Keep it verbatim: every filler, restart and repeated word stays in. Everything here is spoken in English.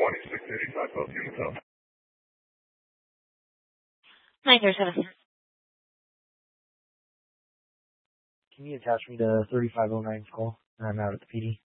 twenty-six eighty-five, both units up. nine zero seven. Can you attach me to thirty-five oh nine's call? I'm out at the P D.